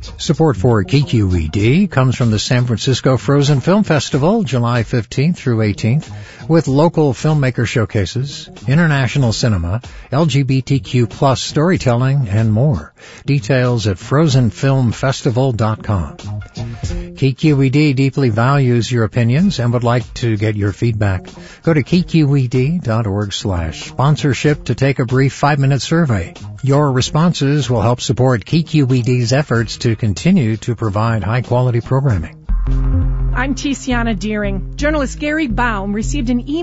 Support for KQED comes from the San Francisco Frozen Film Festival, July 15th through 18th, with local filmmaker showcases, international cinema, LGBTQ plus storytelling, and more. Details at frozenfilmfestival.com. KQED deeply values your opinions and would like to get your feedback. Go to kqed.org/sponsorship to take a brief 5-minute survey. Your responses will help support KQED's efforts to continue to provide high-quality programming. I'm Tiziana Deering. Journalist Gary Baum received an email